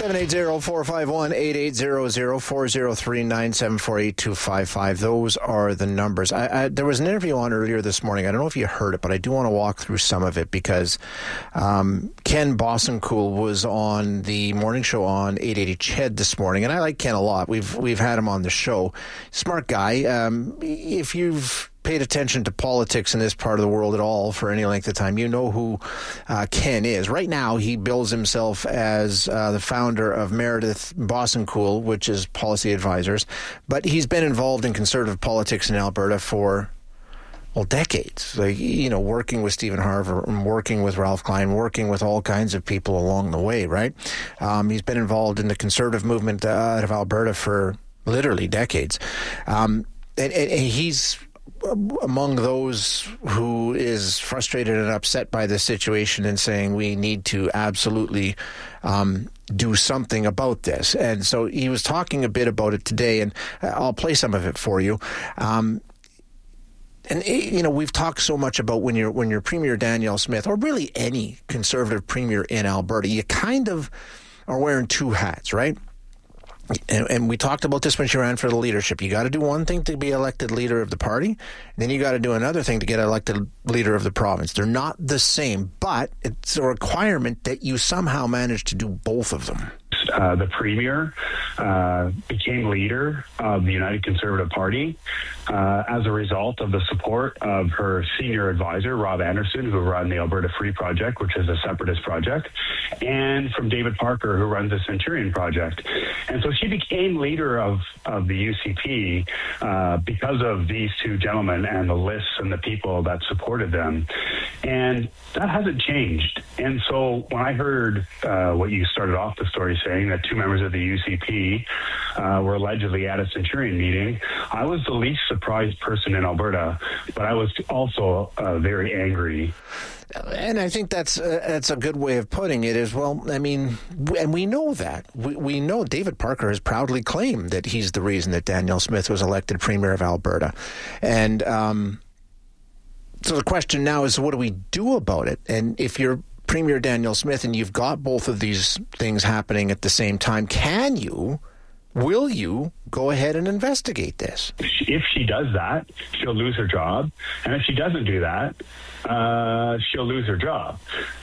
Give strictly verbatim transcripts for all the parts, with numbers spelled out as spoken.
seven eight zero, four five one, eight eight zero zero, four zero three, nine seven four, eight two five five. Those are the numbers. I, I, there was an interview on earlier this morning. I don't know if you heard it, but I do want to walk through some of it because um, Ken Bossencool was on the morning show on eight eighty C H E D this morning, and I like Ken a lot. We've we've had him on the show. Smart guy. Um, if you've paid attention to politics in this part of the world at all for any length of time, you know who uh, Ken is. Right now, he bills himself as uh, the founder of Meredith Bossencool, which is Policy Advisors, but he's been involved in conservative politics in Alberta for, well, decades. Like, you know, working with Stephen Harper, working with Ralph Klein, working with all kinds of people along the way, right? Um, he's been involved in the conservative movement uh, out of Alberta for literally decades. Um, and, and he's among those who is frustrated and upset by the situation and saying we need to absolutely um, do something about this. And so he was talking a bit about it today, and I'll play some of it for you. Um, and, you know, we've talked so much about when you're, when you're Premier Danielle Smith, or really any conservative premier in Alberta, you kind of are wearing two hats, right? And, and we talked about this when she ran for the leadership. You got to do one thing to be elected leader of the party, and then you got to do another thing to get elected leader of the province. They're not the same, but it's a requirement that you somehow manage to do both of them. Uh, the premier uh, became leader of the United Conservative Party uh, as a result of the support of her senior advisor, Rob Anderson, who ran the Alberta Free Project, which is a separatist project, and from David Parker, who runs the Centurion Project. And so she became leader of, of the U C P uh, because of these two gentlemen and the lists and the people that supported them. And that hasn't changed. And so when I heard uh, what you started off the story saying, that two members of the U C P uh, were allegedly at a Centurion meeting, I was the least surprised person in Alberta, but I was also uh, very angry. And I think that's uh, that's a good way of putting it as well. I mean, and we know that. We, we know David Parker has proudly claimed that he's the reason that Danielle Smith was elected Premier of Alberta. And um, so the question now is, what do we do about it? And if you're Premier Danielle Smith and you've got both of these things happening at the same time, can you, will you go ahead and investigate this? If she does that, she'll lose her job. And if she doesn't do that, uh, she'll lose her job.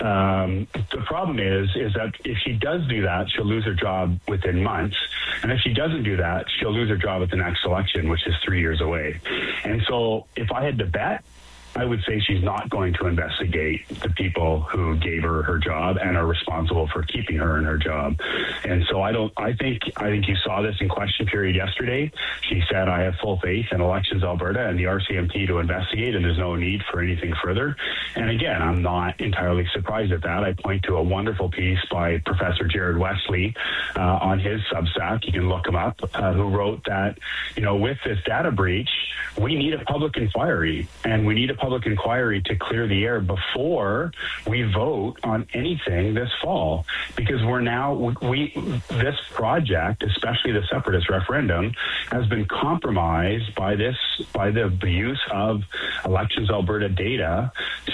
Um, the problem is, is that if she does do that, she'll lose her job within months. And if she doesn't do that, she'll lose her job at the next election, which is three years away. And so if I had to bet, I would say she's not going to investigate the people who gave her her job and are responsible for keeping her in her job. And so I don't, I think, I think you saw this in question period yesterday. She said, I have full faith in Elections Alberta and the R C M P to investigate, and there's no need for anything further. And again, I'm not entirely surprised at that. I point to a wonderful piece by Professor Jared Wesley uh, on his Substack. You can look him up, uh, who wrote that, you know, with this data breach, we need a public inquiry, and we need a public inquiry to clear the air before we vote on anything this fall, because we're now we this project, especially the separatist referendum, has been compromised by this by the, the use of Elections Alberta data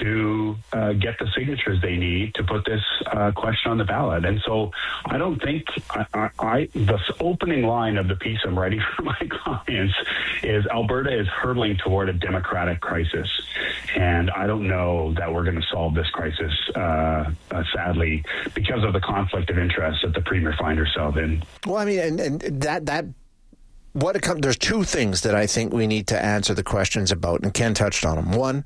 to uh, get the signatures they need to put this uh, question on the ballot. And so I don't think I, I, I the opening line of the piece I'm writing for my clients is Alberta is hurtling toward a democratic crisis. And I don't know that we're going to solve this crisis, uh, uh, sadly, because of the conflict of interest that the Premier finds herself in. Well, I mean, and, and that that what it comes, there's two things that I think we need to answer the questions about, and Ken touched on them. One,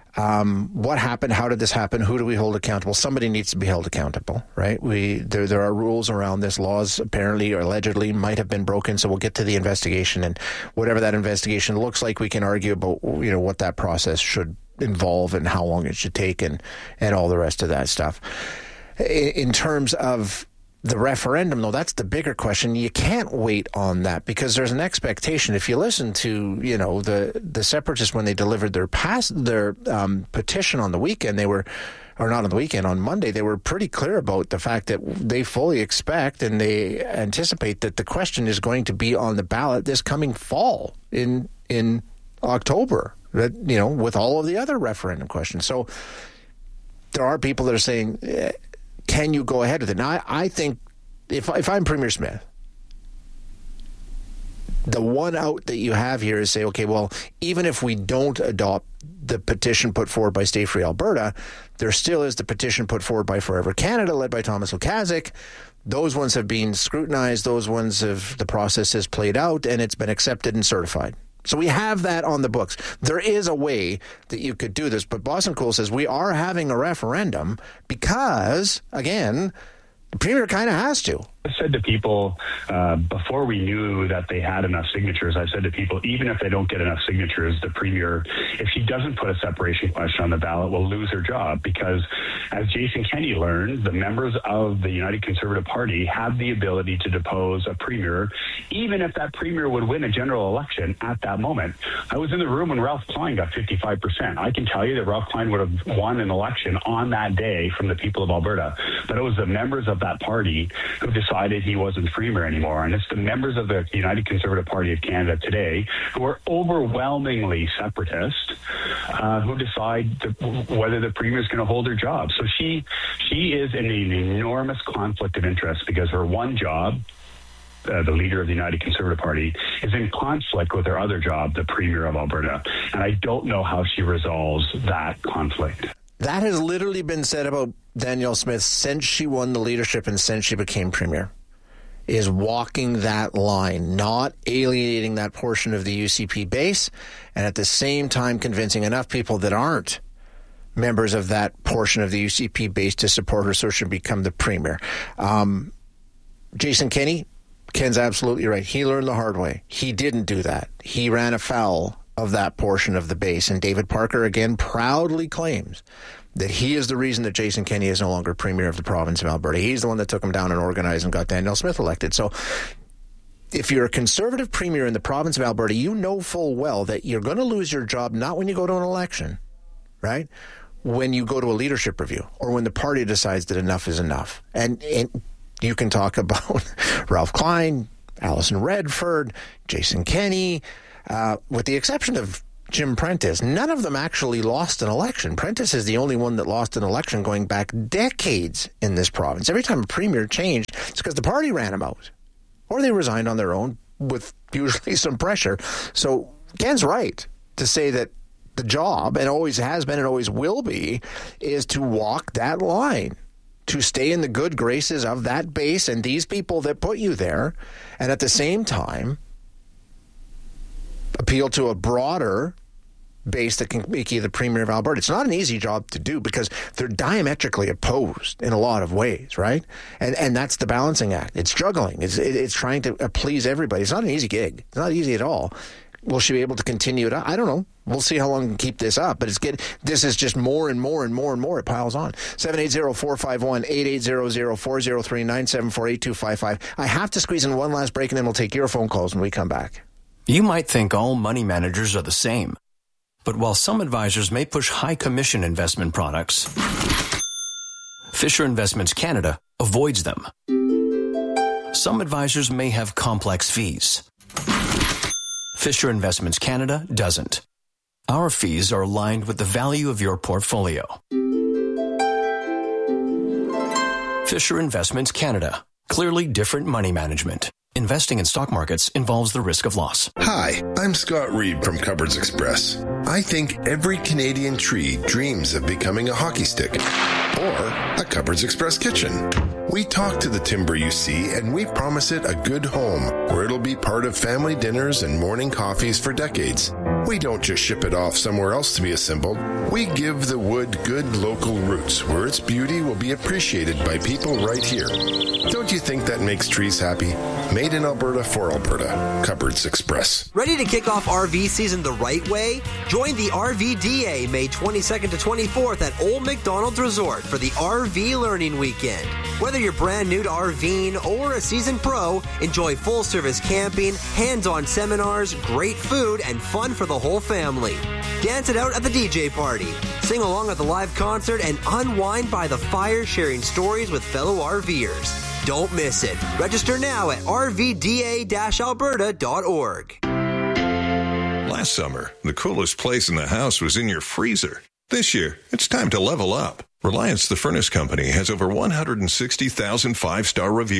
um, what happened? How did this happen? Who do we hold accountable? Somebody needs to be held accountable, right? We there there are rules around this. Laws apparently or allegedly might have been broken, so we'll get to the investigation, and whatever that investigation looks like, we can argue about, you know, what that process should involve and how long it should take and, and all the rest of that stuff. In, in terms of the referendum, though, that's the bigger question. You can't wait on that because there's an expectation. If you listen to, you know, the, the separatists when they delivered their pass, their um, petition on the weekend, they were, or not on the weekend, on Monday, they were pretty clear about the fact that they fully expect and they anticipate that the question is going to be on the ballot this coming fall in in October. That, you know, with all of the other referendum questions. So there are people that are saying, can you go ahead with it? Now, I, I think if, if I'm Premier Smith, the one out that you have here is say, okay, well, even if we don't adopt the petition put forward by Stay Free Alberta, there still is the petition put forward by Forever Canada, led by Thomas Lukaszuk. Those ones have been scrutinized. Those ones have, the process has played out, and it's been accepted and certified. So we have that on the books. There is a way that you could do this, but Boston Cool says we are having a referendum because, again, the Premier kind of has to. I said to people uh, before we knew that they had enough signatures, I said to people, even if they don't get enough signatures, the Premier, if she doesn't put a separation question on the ballot, will lose her job because, as Jason Kenney learned, the members of the United Conservative Party have the ability to depose a Premier, even if that Premier would win a general election at that moment. I was in the room when Ralph Klein got fifty-five percent. I can tell you that Ralph Klein would have won an election on that day from the people of Alberta, but it was the members of that party who decided he wasn't Premier anymore. And it's the members of the United Conservative Party of Canada today who are overwhelmingly separatist uh, who decide to, whether the Premier is going to hold her job. So she she is in an enormous conflict of interest because her one job, Uh, the leader of the United Conservative Party, is in conflict with her other job, the Premier of Alberta. And I don't know how she resolves that conflict. That has literally been said about Danielle Smith since she won the leadership and since she became Premier, is walking that line, not alienating that portion of the U C P base, and at the same time convincing enough people that aren't members of that portion of the U C P base to support her so she can become the Premier. Um, Jason Kenney, Ken's absolutely right. He learned the hard way. He didn't do that. He ran afoul of that portion of the base. And David Parker, again, proudly claims that he is the reason that Jason Kenney is no longer Premier of the province of Alberta. He's the one that took him down and organized and got Danielle Smith elected. So if you're a Conservative Premier in the province of Alberta, you know full well that you're going to lose your job not when you go to an election, right? When you go to a leadership review or when the party decides that enough is enough. And, and you can talk about Ralph Klein, Alison Redford, Jason Kenney, uh, with the exception of Jim Prentice. None of them actually lost an election. Prentice is the only one that lost an election going back decades in this province. Every time a premier changed, it's because the party ran him out. Or they resigned on their own with usually some pressure. So Ken's right to say that the job, and always has been and always will be, is to walk that line, to stay in the good graces of that base and these people that put you there, and at the same time appeal to a broader base that can make you the Premier of Alberta. It's not an easy job to do because they're diametrically opposed in a lot of ways, right? And and that's the balancing act. It's juggling. It's it's trying to please everybody. It's not an easy gig. It's not easy at all. Will she be able to continue it? I don't know. We'll see how long we can keep this up. But it's get this is just more and more and more and more. It piles on. seven eight zero, four five one, eight eight zero zero, four zero three, nine seven four, eight two five five. I have to squeeze in one last break, and then we'll take your phone calls when we come back. You might think all money managers are the same. But while some advisors may push high commission investment products, Fisher Investments Canada avoids them. Some advisors may have complex fees. Fisher Investments Canada doesn't. Our fees are aligned with the value of your portfolio. Fisher Investments Canada. Clearly different money management. Investing in stock markets involves the risk of loss. Hi, I'm Scott Reed from Cupboards Express. I think every Canadian tree dreams of becoming a hockey stick or a Cupboards Express kitchen. We talk to the timber you see, and we promise it a good home where it'll be part of family dinners and morning coffees for decades. We don't just ship it off somewhere else to be assembled. We give the wood good local roots where its beauty will be appreciated by people right here. Don't you think that makes trees happy? Made in Alberta for Alberta. Cupboards Express. Ready to kick off R V season the right way? Join the R V D A May twenty-second to twenty-fourth at Old McDonald's Resort for the R V Learning Weekend. Whether you're brand new to RVing or a seasoned pro, enjoy full-service camping, hands-on seminars, great food, and fun for the whole family. Dance it out at the D J party. Sing along at the live concert and unwind by the fire sharing stories with fellow RVers. Don't miss it. Register now at r v d a dash alberta dot org. Last summer, the coolest place in the house was in your freezer. This year, it's time to level up. Reliance the Furnace Company has over one hundred sixty thousand five-star reviews.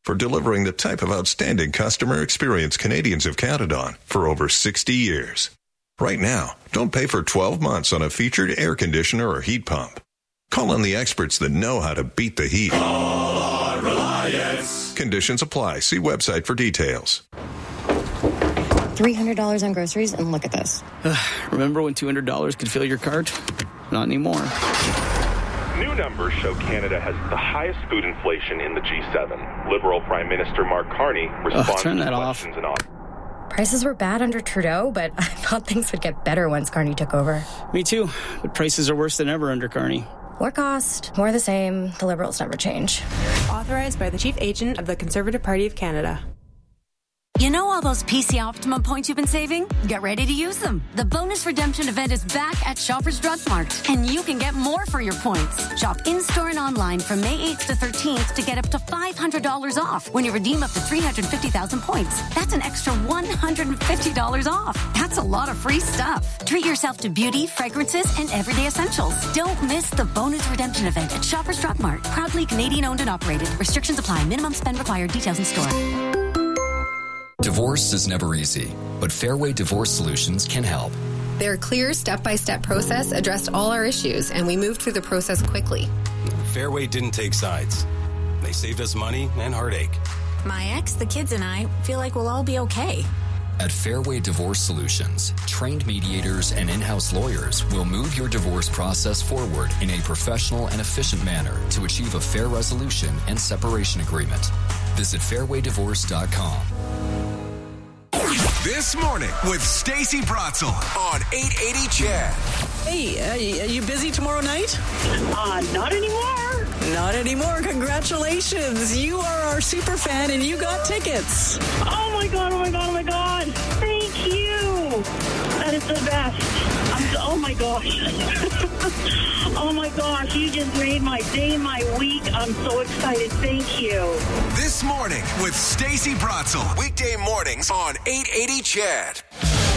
for delivering the type of outstanding customer experience Canadians have counted on for over sixty years. Right now, don't pay for twelve months on a featured air conditioner or heat pump. Call on the experts that know how to beat the heat. Call on Reliance. Conditions apply. See website for details. three hundred dollars on groceries, and look at this. Remember when two hundred dollars could fill your cart? Not anymore. New numbers show Canada has the highest food inflation in the G seven. Liberal Prime Minister Mark Carney responds Ugh, turn to that questions off. and on. Prices were bad under Trudeau, but I thought things would get better once Carney took over. Me too, but prices are worse than ever under Carney. What cost? More the same. The Liberals never change. Authorized by the Chief Agent of the Conservative Party of Canada. You know all those P C Optimum points you've been saving? Get ready to use them. The bonus redemption event is back at Shoppers Drug Mart, and you can get more for your points. Shop in-store and online from May eighth to thirteenth to get up to five hundred dollars off when you redeem up to three hundred fifty thousand points. That's an extra one hundred fifty dollars off. That's a lot of free stuff. Treat yourself to beauty, fragrances, and everyday essentials. Don't miss the bonus redemption event at Shoppers Drug Mart. Proudly Canadian-owned and operated. Restrictions apply. Minimum spend required. Details in store. Divorce is never easy, but Fairway Divorce Solutions can help. Their clear step-by-step process addressed all our issues, and we moved through the process quickly. Fairway didn't take sides. They saved us money and heartache. My ex, the kids, and I feel like we'll all be okay. At Fairway Divorce Solutions, trained mediators and in-house lawyers will move your divorce process forward in a professional and efficient manner to achieve a fair resolution and separation agreement. Visit fairway divorce dot com. This morning with Stacey Bratzel on eight eighty C H E D. Hey, uh, are you busy tomorrow night? Uh, not anymore. Not anymore. Congratulations. You are our super fan and you got tickets. Oh my God, oh my God, oh my God. Thank you. That is the best. I'm so, oh my gosh. Oh my gosh, you just made my day, my week. I'm so excited. Thank you. This morning with Stacey Bratzel. Weekday mornings on eight eighty C H E D.